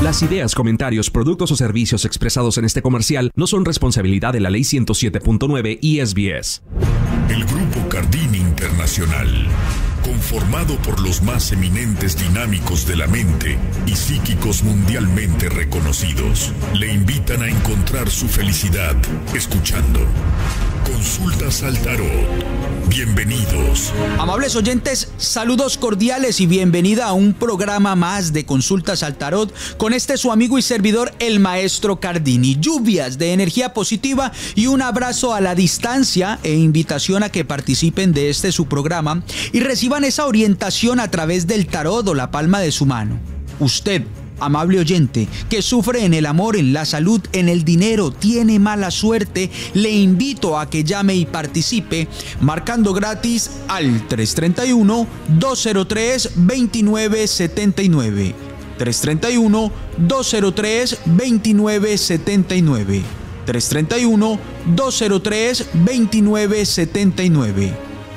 Las ideas, comentarios, productos o servicios expresados en este comercial no son responsabilidad de la Ley 107.9 y SBS. El Grupo Cardini Internacional, conformado por los más eminentes dinámicos de la mente y psíquicos mundialmente reconocidos, le invitan a encontrar su felicidad escuchando Consultas al Tarot. Bienvenidos. Amables oyentes, saludos cordiales y bienvenida a un programa más de Consultas al Tarot con su amigo y servidor, el Maestro Cardini. Lluvias de energía positiva y un abrazo a la distancia e invitación a que participen de su programa y reciban esa orientación a través del tarot o la palma de su mano. Usted, amable oyente, que sufre en el amor, en la salud, en el dinero, tiene mala suerte, le invito a que llame y participe marcando gratis al 331-203-2979. 331-203-2979. 331-203-2979.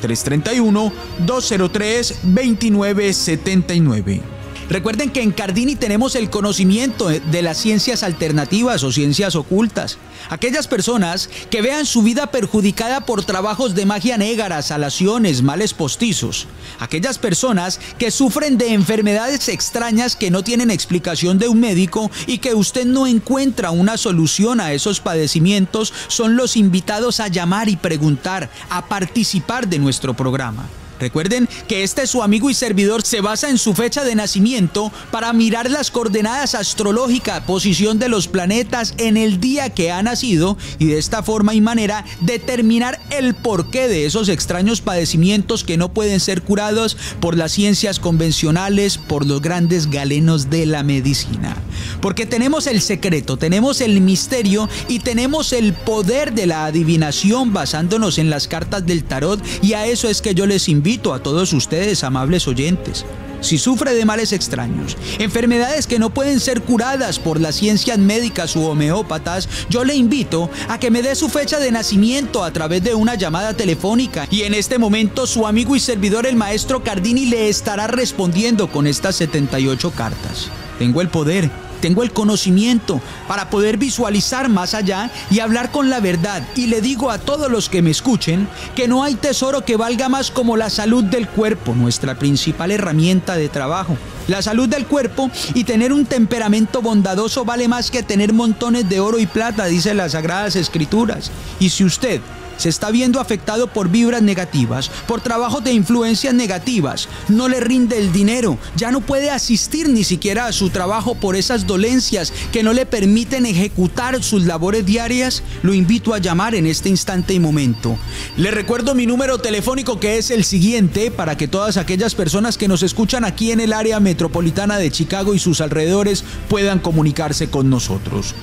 331-203-2979. Recuerden que en Cardini tenemos el conocimiento de las ciencias alternativas o ciencias ocultas. Aquellas personas que vean su vida perjudicada por trabajos de magia negra, salaciones, males postizos. Aquellas personas que sufren de enfermedades extrañas que no tienen explicación de un médico y que usted no encuentra una solución a esos padecimientos, son los invitados a llamar y preguntar, a participar de nuestro programa. Recuerden que su amigo y servidor se basa en su fecha de nacimiento para mirar las coordenadas astrológicas, posición de los planetas en el día que ha nacido y de esta forma y manera determinar el porqué de esos extraños padecimientos que no pueden ser curados por las ciencias convencionales, por los grandes galenos de la medicina. Porque tenemos el secreto, tenemos el misterio y tenemos el poder de la adivinación basándonos en las cartas del tarot, y a eso es que yo les invito a todos ustedes, amables oyentes. Si sufre de males extraños, enfermedades que no pueden ser curadas por las ciencias médicas u homeópatas, yo le invito a que me dé su fecha de nacimiento a través de una llamada telefónica, y en este momento su amigo y servidor, el Maestro Cardini, le estará respondiendo con estas 78 cartas. Tengo el poder, tengo el conocimiento para poder visualizar más allá y hablar con la verdad. Y le digo a todos los que me escuchen que no hay tesoro que valga más como la salud del cuerpo, nuestra principal herramienta de trabajo. La salud del cuerpo y tener un temperamento bondadoso vale más que tener montones de oro y plata, dicen las Sagradas Escrituras. Y si usted se está viendo afectado por vibras negativas, por trabajos de influencias negativas, no le rinde el dinero, ya no puede asistir ni siquiera a su trabajo por esas dolencias que no le permiten ejecutar sus labores diarias, lo invito a llamar en este instante y momento. Le recuerdo mi número telefónico, que es el siguiente, para que todas aquellas personas que nos escuchan aquí en el área metropolitana de Chicago y sus alrededores puedan comunicarse con nosotros.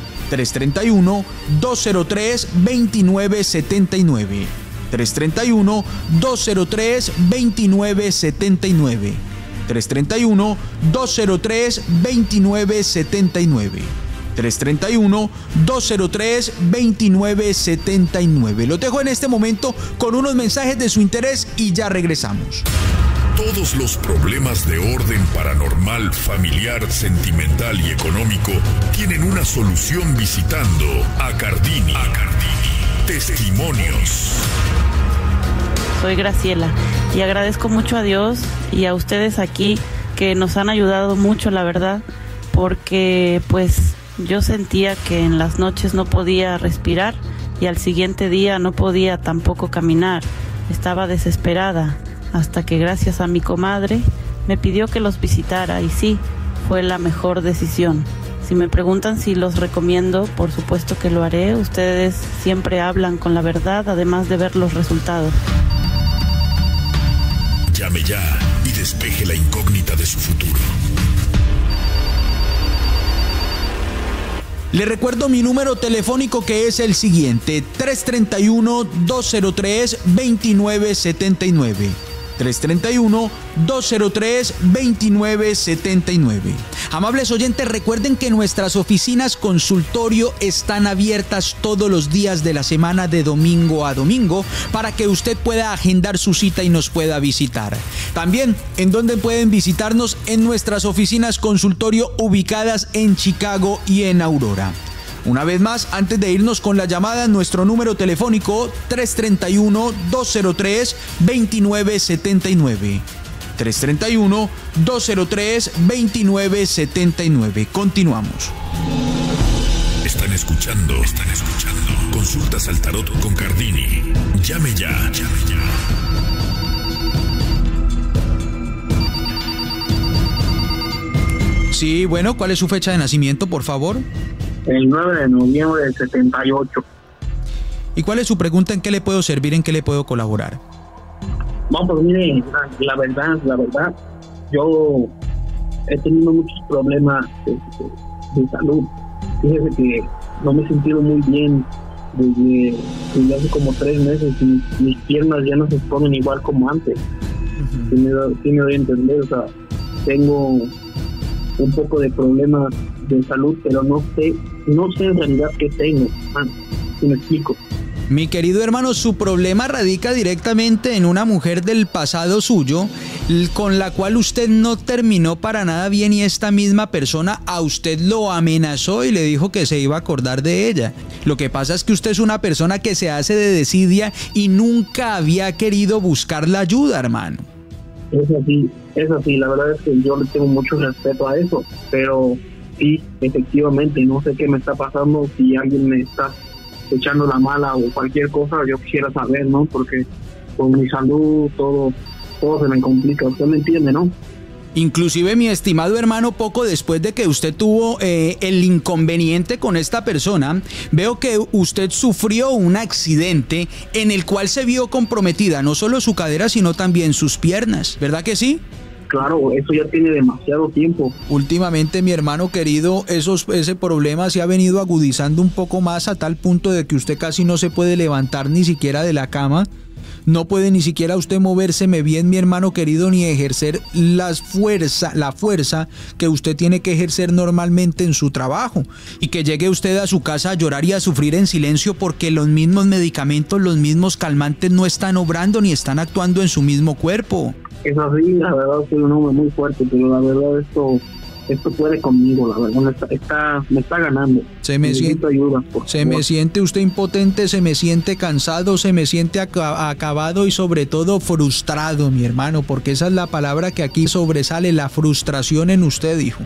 331-203-2979. 331-203-2979. 331-203-2979. 331-203-2979. Lo dejo en este momento con unos mensajes de su interés y ya regresamos. Todos los problemas de orden paranormal, familiar, sentimental y económico tienen una solución visitando a Cardini. Testimonios. Soy Graciela y agradezco mucho a Dios y a ustedes aquí que nos han ayudado mucho, la verdad, porque pues yo sentía que en las noches no podía respirar y al siguiente día no podía tampoco caminar. Estaba desesperada. Hasta que gracias a mi comadre me pidió que los visitara y sí, fue la mejor decisión. Si me preguntan si los recomiendo, por supuesto que lo haré. Ustedes siempre hablan con la verdad, además de ver los resultados. Llame ya y despeje la incógnita de su futuro. Le recuerdo mi número telefónico, que es el siguiente: 331-203-2979. 331-203-2979. Amables oyentes, recuerden que nuestras oficinas consultorio están abiertas todos los días de la semana de domingo a domingo para que usted pueda agendar su cita y nos pueda visitar. También, ¿en dónde pueden visitarnos? En nuestras oficinas consultorio ubicadas en Chicago y en Aurora. Una vez más, antes de irnos con la llamada, nuestro número telefónico 331-203-2979. 331-203-2979. Continuamos. Están escuchando. Consultas al tarot con Cardini. Llame ya. Sí, bueno, ¿cuál es su fecha de nacimiento, por favor? El 9 de noviembre del 78. ¿Y cuál es su pregunta? ¿En qué le puedo servir? ¿En qué le puedo colaborar? Vamos, pues mire, la verdad, yo he tenido muchos problemas de salud. Fíjese que no me he sentido muy bien desde hace como 3 meses y mis piernas ya no se ponen igual como antes. Sí me doy a entender, o sea, tengo un poco de problemas de salud, pero no sé en realidad qué tengo. ¿Sí me explico? Mi querido hermano, su problema radica directamente en una mujer del pasado suyo, con la cual usted no terminó para nada bien, y esta misma persona a usted lo amenazó y le dijo que se iba a acordar de ella. Lo que pasa es que usted es una persona que se hace de desidia y nunca había querido buscar la ayuda, hermano. Es así, la verdad es que yo le tengo mucho respeto a eso, pero sí, efectivamente, no sé qué me está pasando, si alguien me está echando la mala o cualquier cosa, yo quisiera saber, ¿no? Porque con mi salud todo se me complica, usted me entiende, ¿no? Inclusive, mi estimado hermano, poco después de que usted tuvo el inconveniente con esta persona, veo que usted sufrió un accidente en el cual se vio comprometida no solo su cadera, sino también sus piernas, ¿verdad que sí? Claro, eso ya tiene demasiado tiempo. Últimamente, mi hermano querido, ese problema se ha venido agudizando un poco más, a tal punto de que usted casi no se puede levantar ni siquiera de la cama. No puede ni siquiera usted movérseme bien, mi hermano querido, ni ejercer la fuerza que usted tiene que ejercer normalmente en su trabajo. Y que llegue usted a su casa a llorar y a sufrir en silencio porque los mismos medicamentos, los mismos calmantes no están obrando ni están actuando en su mismo cuerpo. Es así, la verdad soy un hombre muy fuerte, pero la verdad esto puede conmigo, la verdad me está ganando. Me siente usted impotente, se me siente cansado, se me siente acabado y sobre todo frustrado, mi hermano, porque esa es la palabra que aquí sobresale, la frustración en usted, hijo.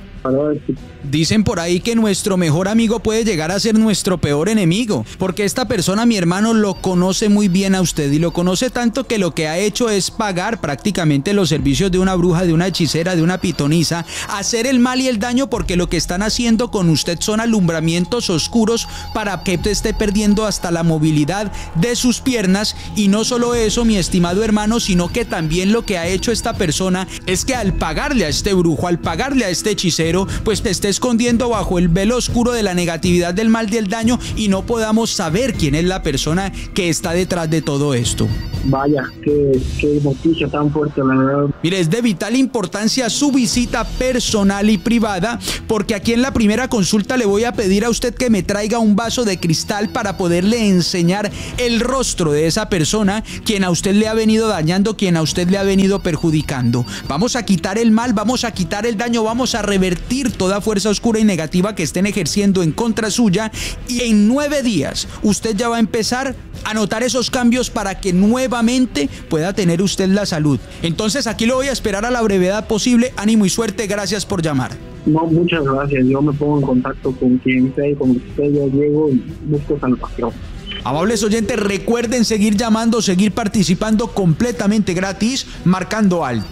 Dicen por ahí que nuestro mejor amigo puede llegar a ser nuestro peor enemigo, porque esta persona, mi hermano, lo conoce muy bien a usted, y lo conoce tanto que lo que ha hecho es pagar prácticamente los servicios de una bruja, de una hechicera, de una pitonisa, hacer el mal y el daño, porque lo que están haciendo con usted son alumbramientos oscuros para que usted esté perdiendo hasta la movilidad de sus piernas. Y no solo eso, mi estimado hermano, sino que también lo que ha hecho esta persona es que al pagarle a este brujo, al pagarle a este hechicero, pues te esté escondiendo bajo el velo oscuro de la negatividad, del mal, del daño, y no podamos saber quién es la persona que está detrás de todo esto. Vaya, qué noticia tan fuerte, la verdad. Mire, es de vital importancia su visita personal y privada, porque aquí en la primera consulta le voy a pedir a usted que me traiga un vaso de cristal para poderle enseñar el rostro de esa persona, quien a usted le ha venido dañando, quien a usted le ha venido perjudicando. Vamos a quitar el mal, vamos a quitar el daño, vamos a revertir toda fuerza oscura y negativa que estén ejerciendo en contra suya, y en 9 días usted ya va a empezar a notar esos cambios para que nuevamente pueda tener usted la salud. Entonces aquí lo voy a esperar a la brevedad posible. Ánimo y suerte, gracias por llamar. No, muchas gracias, yo me pongo en contacto con quien sea y con usted, yo llego y busco salvación. Amables oyentes, recuerden seguir llamando, seguir participando completamente gratis, marcando al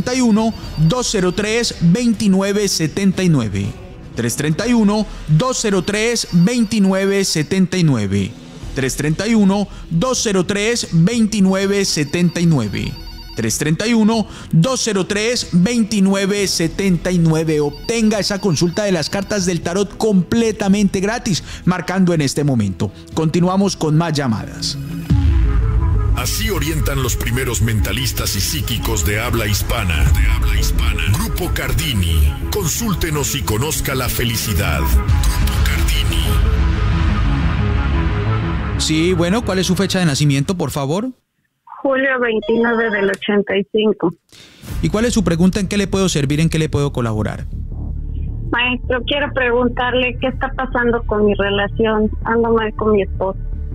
331-203-2979. 331-203-2979. 331-203-2979. 331-203-2979. Obtenga esa consulta de las cartas del tarot completamente gratis, marcando en este momento. Continuamos con más llamadas. Así orientan los primeros mentalistas y psíquicos de habla hispana. Grupo Cardini. Consúltenos y conozca la felicidad. Grupo Cardini. Sí, bueno, ¿cuál es su fecha de nacimiento, por favor? Julio 29 del 85. ¿Y cuál es su pregunta? ¿En qué le puedo servir? ¿En qué le puedo colaborar? Maestro, quiero preguntarle qué está pasando con mi relación. Ando mal con mi esposo.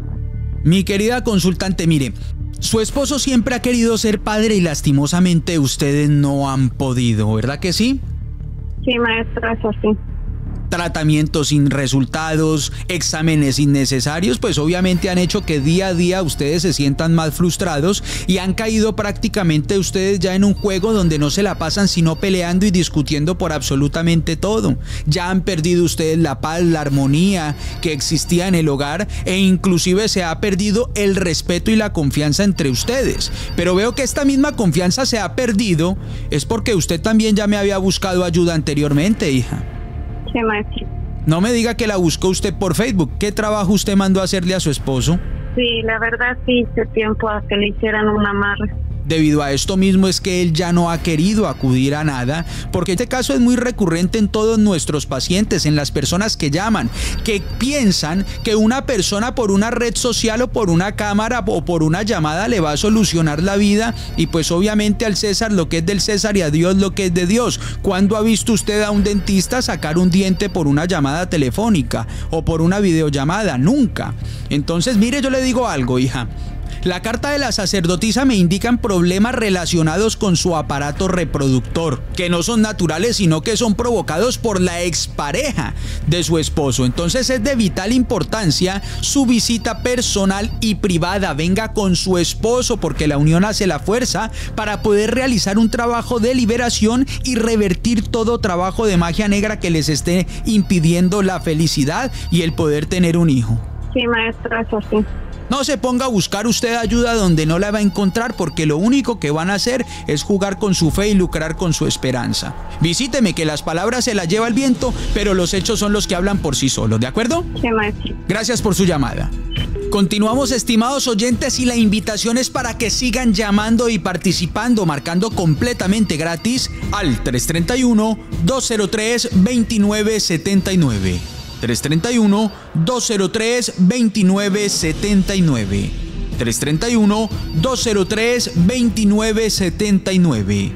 Mi querida consultante, mire, su esposo siempre ha querido ser padre y lastimosamente ustedes no han podido, ¿verdad que sí? Sí, maestro, es así. Tratamientos sin resultados, exámenes innecesarios, pues obviamente han hecho que día a día ustedes se sientan más frustrados y han caído prácticamente ustedes ya en un juego donde no se la pasan sino peleando y discutiendo por absolutamente todo. Ya han perdido ustedes la paz, la armonía que existía en el hogar e inclusive se ha perdido el respeto y la confianza entre ustedes. Pero veo que esta misma confianza se ha perdido es porque usted también ya me había buscado ayuda anteriormente, hija. Sí, maestro. No me diga que la buscó usted por Facebook. ¿Qué trabajo usted mandó a hacerle a su esposo? Sí, la verdad sí hice tiempo a que le hicieran un amarre. Debido a esto mismo es que él ya no ha querido acudir a nada, porque este caso es muy recurrente en todos nuestros pacientes, en las personas que llaman, que piensan que una persona por una red social o por una cámara o por una llamada le va a solucionar la vida y pues obviamente al César lo que es del César y a Dios lo que es de Dios. ¿Cuándo ha visto usted a un dentista sacar un diente por una llamada telefónica o por una videollamada? Nunca. Entonces, mire, yo le digo algo, hija. La carta de la sacerdotisa me indican problemas relacionados con su aparato reproductor, que no son naturales, sino que son provocados por la expareja de su esposo. Entonces es de vital importancia su visita personal y privada. Venga con su esposo, porque la unión hace la fuerza, para poder realizar un trabajo de liberación y revertir todo trabajo de magia negra que les esté impidiendo la felicidad y el poder tener un hijo. Sí, maestro, eso sí. No se ponga a buscar usted ayuda donde no la va a encontrar, porque lo único que van a hacer es jugar con su fe y lucrar con su esperanza. Visíteme, que las palabras se las lleva el viento, pero los hechos son los que hablan por sí solos, ¿de acuerdo? Sí, maestro. Gracias por su llamada. Continuamos, estimados oyentes, y la invitación es para que sigan llamando y participando, marcando completamente gratis al 331-203-2979. 331-203-2979. 331-203-2979.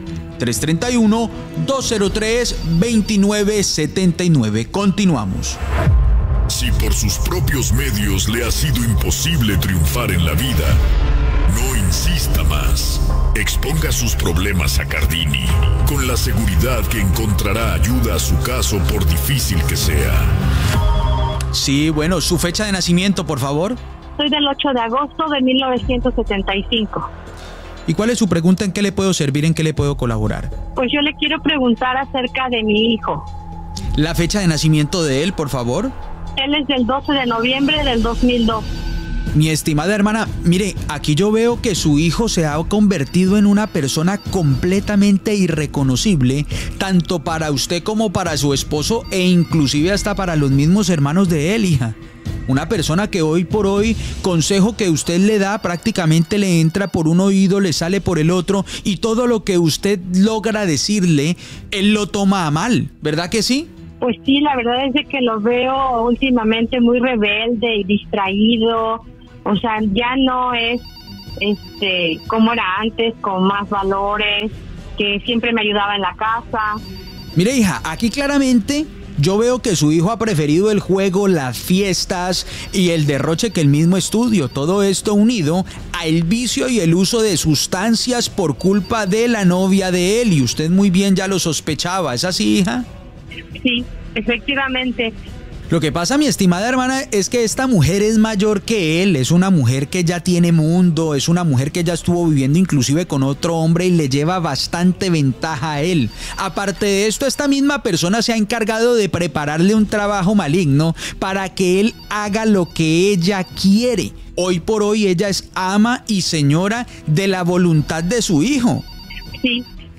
331-203-2979. Continuamos. Si por sus propios medios le ha sido imposible triunfar en la vida, no insista más. Exponga sus problemas a Cardini, con la seguridad que encontrará ayuda a su caso por difícil que sea. Sí, bueno, su fecha de nacimiento, por favor. Soy del 8 de agosto de 1975. ¿Y cuál es su pregunta? ¿En qué le puedo servir? ¿En qué le puedo colaborar? Pues yo le quiero preguntar acerca de mi hijo. La fecha de nacimiento de él, por favor. Él es del 12 de noviembre del 2002. Mi estimada hermana, mire, aquí yo veo que su hijo se ha convertido en una persona completamente irreconocible, tanto para usted como para su esposo e inclusive hasta para los mismos hermanos de él, hija. Una persona que hoy por hoy, consejo que usted le da, prácticamente le entra por un oído, le sale por el otro, y todo lo que usted logra decirle, él lo toma a mal, ¿verdad que sí? Pues sí, la verdad es de que lo veo últimamente muy rebelde y distraído. O sea, ya no es como era antes, con más valores, que siempre me ayudaba en la casa. Mire, hija, aquí claramente yo veo que su hijo ha preferido el juego, las fiestas y el derroche que el mismo estudio. Todo esto unido al vicio y el uso de sustancias por culpa de la novia de él. Y usted muy bien ya lo sospechaba, ¿es así, hija? Sí, efectivamente. Lo que pasa, mi estimada hermana, es que esta mujer es mayor que él, es una mujer que ya tiene mundo, es una mujer que ya estuvo viviendo inclusive con otro hombre y le lleva bastante ventaja a él. Aparte de esto, esta misma persona se ha encargado de prepararle un trabajo maligno para que él haga lo que ella quiere. Hoy por hoy ella es ama y señora de la voluntad de su hijo. Sí,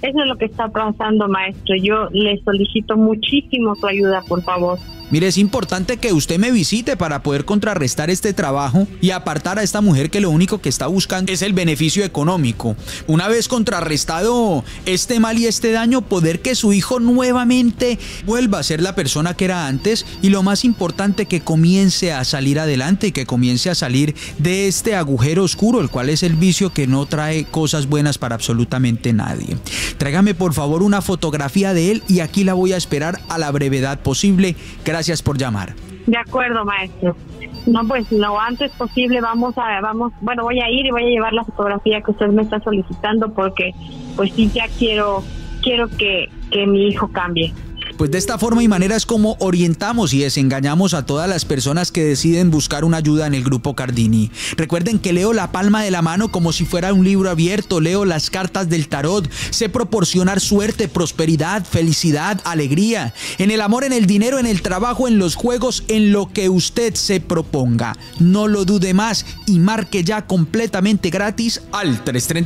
Eso es lo que está pasando, maestro. Yo le solicito muchísimo su ayuda, por favor. Mire, es importante que usted me visite para poder contrarrestar este trabajo y apartar a esta mujer que lo único que está buscando es el beneficio económico. Una vez contrarrestado este mal y este daño, poder que su hijo nuevamente vuelva a ser la persona que era antes, y lo más importante, que comience a salir adelante y que comience a salir de este agujero oscuro, el cual es el vicio que no trae cosas buenas para absolutamente nadie. Tráigame por favor una fotografía de él y aquí la voy a esperar a la brevedad posible. Gracias por llamar. De acuerdo, maestro. No, pues lo antes posible voy a ir y voy a llevar la fotografía que usted me está solicitando, porque pues sí, ya quiero que mi hijo cambie. Pues de esta forma y manera es como orientamos y desengañamos a todas las personas que deciden buscar una ayuda en el Grupo Cardini. Recuerden que leo la palma de la mano como si fuera un libro abierto, leo las cartas del tarot, sé proporcionar suerte, prosperidad, felicidad, alegría, en el amor, en el dinero, en el trabajo, en los juegos, en lo que usted se proponga. No lo dude más y marque ya completamente gratis al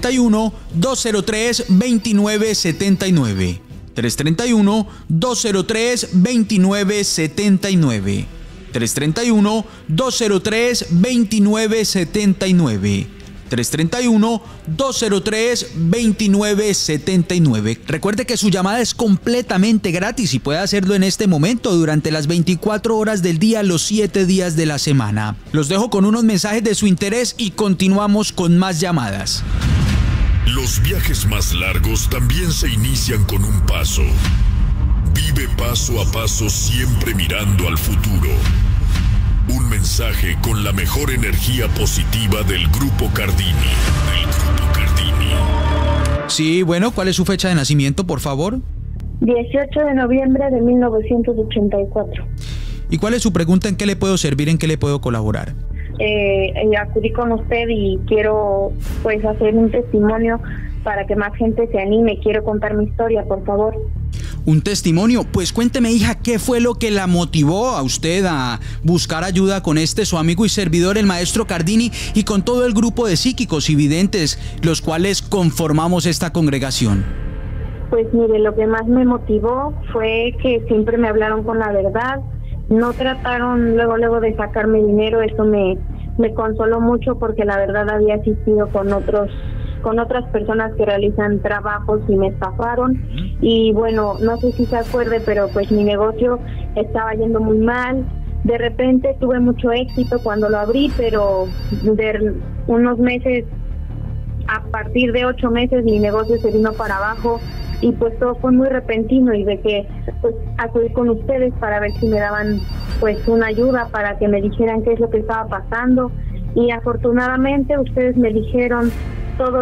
331-203-2979. 331-203-2979. 331-203-2979. 331-203-2979. Recuerde que su llamada es completamente gratis y puede hacerlo en este momento durante las 24 horas del día, los 7 días de la semana. Los dejo con unos mensajes de su interés y continuamos con más llamadas. Los viajes más largos también se inician con un paso. Vive paso a paso, siempre mirando al futuro. Un mensaje con la mejor energía positiva del Grupo Cardini. Sí, bueno, ¿cuál es su fecha de nacimiento, por favor? 18 de noviembre de 1984. ¿Y cuál es su pregunta? ¿En qué le puedo servir? ¿En qué le puedo colaborar? Acudí con usted y quiero pues hacer un testimonio para que más gente se anime. Quiero contar mi historia, por favor. ¿Un testimonio? Pues cuénteme, hija, ¿qué fue lo que la motivó a usted a buscar ayuda con su amigo y servidor, el maestro Cardini, y con todo el grupo de psíquicos y videntes, los cuales conformamos esta congregación? Pues mire, lo que más me motivó fue que siempre me hablaron con la verdad. No trataron luego de sacarme dinero. Eso me consoló mucho, porque la verdad había asistido con otras personas que realizan trabajos y me estafaron. Y bueno, no sé si se acuerde, pero pues mi negocio estaba yendo muy mal. De repente tuve mucho éxito cuando lo abrí, pero de unos meses, a partir de 8 meses, mi negocio se vino para abajo. Y pues todo fue muy repentino, y de que pues acudí con ustedes para ver si me daban pues una ayuda, para que me dijeran qué es lo que estaba pasando. Y afortunadamente ustedes me dijeron todo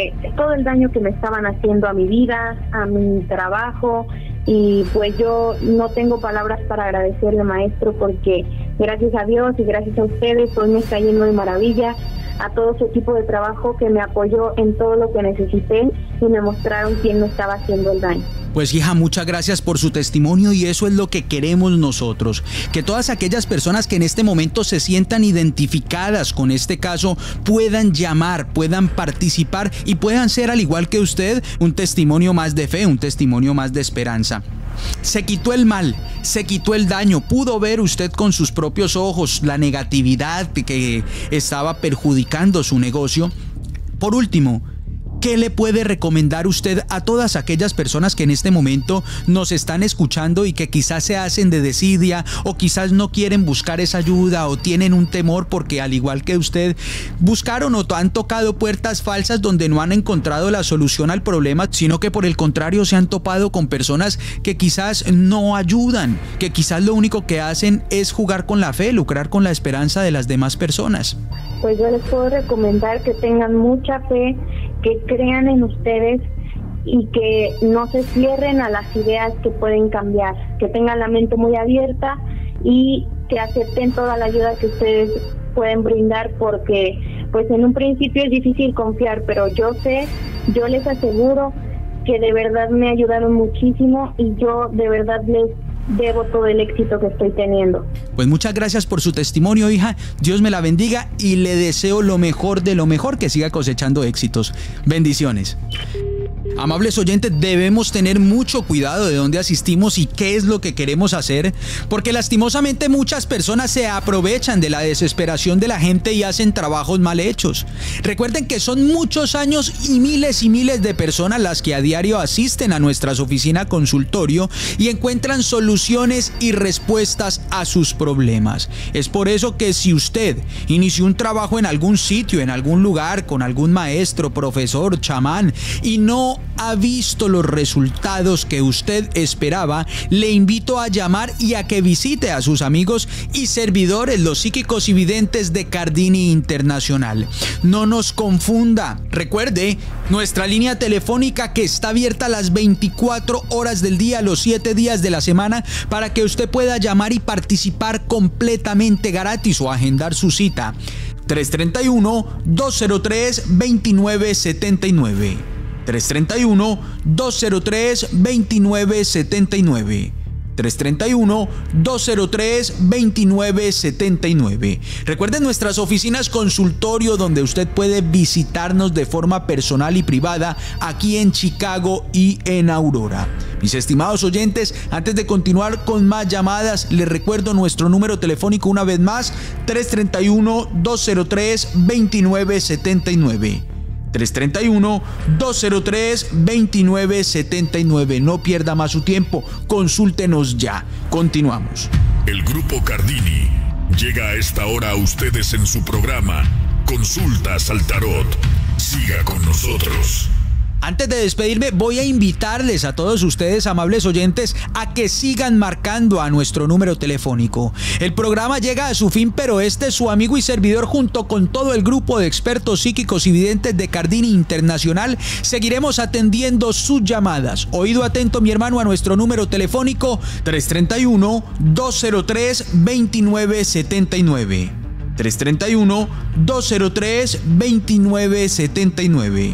el daño que me estaban haciendo a mi vida, a mi trabajo. Y pues yo no tengo palabras para agradecerle, maestro, porque gracias a Dios y gracias a ustedes hoy me está yendo de maravilla. A todo su equipo de trabajo que me apoyó en todo lo que necesité y me mostraron quién me estaba haciendo el daño. Pues hija, muchas gracias por su testimonio, y eso es lo que queremos nosotros, que todas aquellas personas que en este momento se sientan identificadas con este caso puedan llamar, puedan participar y puedan ser, al igual que usted, un testimonio más de fe, un testimonio más de esperanza. Se quitó el mal, se quitó el daño, pudo ver usted con sus propios ojos la negatividad que estaba perjudicando su negocio. Por último, ¿qué le puede recomendar usted a todas aquellas personas que en este momento nos están escuchando y que quizás se hacen de desidia, o quizás no quieren buscar esa ayuda, o tienen un temor porque, al igual que usted, buscaron o han tocado puertas falsas donde no han encontrado la solución al problema, sino que por el contrario se han topado con personas que quizás no ayudan, que quizás lo único que hacen es jugar con la fe, lucrar con la esperanza de las demás personas? Pues yo les puedo recomendar que tengan mucha fe, que crean en ustedes y que no se cierren a las ideas que pueden cambiar, que tengan la mente muy abierta y que acepten toda la ayuda que ustedes pueden brindar, porque pues en un principio es difícil confiar, pero yo les aseguro que de verdad me ayudaron muchísimo y yo de verdad les debo todo el éxito que estoy teniendo. Pues muchas gracias por su testimonio, hija. Dios me la bendiga y le deseo lo mejor de lo mejor, que siga cosechando éxitos. Bendiciones. Amables oyentes, debemos tener mucho cuidado de dónde asistimos y qué es lo que queremos hacer, porque lastimosamente muchas personas se aprovechan de la desesperación de la gente y hacen trabajos mal hechos. Recuerden que son muchos años y miles de personas las que a diario asisten a nuestras oficinas consultorio y encuentran soluciones y respuestas a sus problemas. Es por eso que si usted inició un trabajo en algún sitio, en algún lugar, con algún maestro, profesor, chamán, y no ha visto los resultados que usted esperaba, le invito a llamar y a que visite a sus amigos y servidores, los psíquicos y videntes de Cardini Internacional. No nos confunda. Recuerde, nuestra línea telefónica que está abierta las 24 horas del día, los 7 días de la semana, para que usted pueda llamar y participar completamente gratis o agendar su cita. 331-203-2979. 331-203-2979. 331-203-2979. Recuerden nuestras oficinas consultorio donde usted puede visitarnos de forma personal y privada aquí en Chicago y en Aurora. Mis estimados oyentes, antes de continuar con más llamadas, les recuerdo nuestro número telefónico una vez más, 331-203-2979. 331-203-2979. No pierda más su tiempo, consúltenos ya. Continuamos. El Grupo Cardini llega a esta hora a ustedes en su programa Consultas al Tarot. Siga con nosotros. Antes de despedirme, voy a invitarles a todos ustedes, amables oyentes, a que sigan marcando a nuestro número telefónico. El programa llega a su fin, pero su amigo y servidor, junto con todo el grupo de expertos psíquicos y videntes de Cardini Internacional, seguiremos atendiendo sus llamadas. Oído atento, mi hermano, a nuestro número telefónico 331-203-2979. 331-203-2979.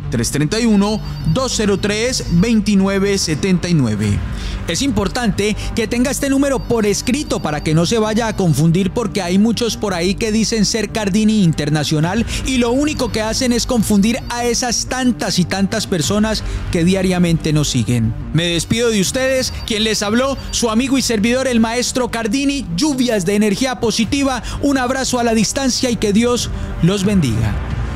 331-203-2979. Es importante que tenga este número por escrito para que no se vaya a confundir, porque hay muchos por ahí que dicen ser Cardini Internacional y lo único que hacen es confundir a esas tantas y tantas personas que diariamente nos siguen. Me despido de ustedes, quien les habló, su amigo y servidor, el maestro Cardini. Lluvias de energía positiva, un abrazo a la distancia y que Dios los bendiga.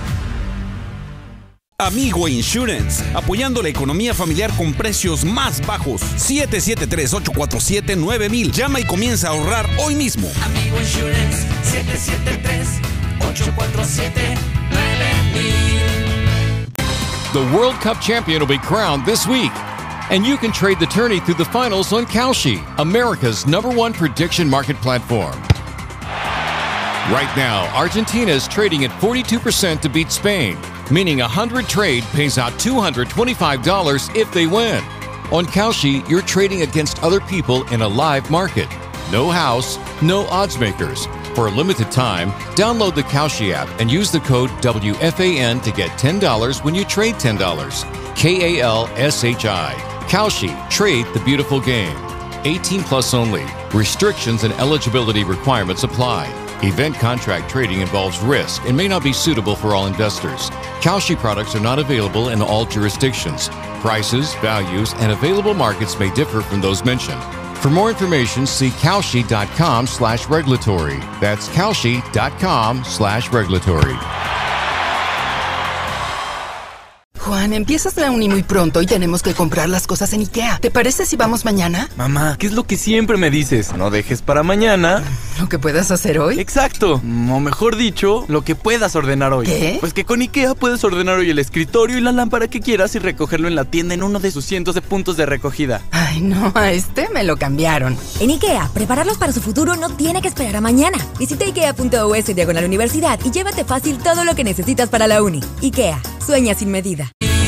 Amigo Insurance, apoyando la economía familiar con precios más bajos. 773-847-9000. Llama y comienza a ahorrar hoy mismo. Amigo Insurance, 773-847-9000. The World Cup champion will be crowned this week, and you can trade the tourney through the finals on Kalshi, America's #1 prediction market platform. Right now, Argentina is trading at 42% to beat Spain, meaning a 100 trade pays out $225 if they win. On Kalshi, you're trading against other people in a live market. No house, no odds makers. For a limited time, download the Kalshi app and use the code WFAN to get $10 when you trade $10. KALSHI. Kalshi. Trade the beautiful game. 18 plus only. Restrictions and eligibility requirements apply. Event contract trading involves risk and may not be suitable for all investors. Kalshi products are not available in all jurisdictions. Prices, values, and available markets may differ from those mentioned. For more information, see Kalshi.com/regulatory. That's Kalshi.com/regulatory. Juan, empiezas la uni muy pronto y tenemos que comprar las cosas en IKEA. ¿Te parece si vamos mañana? Mamá, ¿qué es lo que siempre me dices? No dejes para mañana ¿lo que puedas hacer hoy? Exacto, o mejor dicho, lo que puedas ordenar hoy. ¿Qué? Pues que con IKEA puedes ordenar hoy el escritorio y la lámpara que quieras y recogerlo en la tienda en uno de sus cientos de puntos de recogida. Ay, no, a este me lo cambiaron. En IKEA, prepararlos para su futuro no tiene que esperar a mañana. Visita ikea.us/universidad y llévate fácil todo lo que necesitas para la uni. IKEA, sueña sin medida.